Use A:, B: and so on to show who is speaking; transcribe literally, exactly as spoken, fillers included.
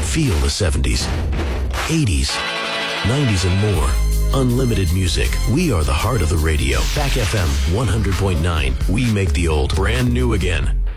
A: Feel the seventies, eighties, nineties, and more. Unlimited music. We are the heart of the radio. Back F M one hundred point nine. We make the old brand new again.